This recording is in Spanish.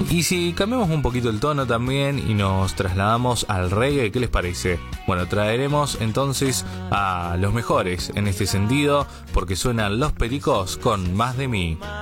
Y si cambiamos un poquito el tono también y nos trasladamos al reggae, ¿qué les parece? Bueno, traeremos entonces a los mejores en este sentido, porque suenan Los Pericos con Más de Mí.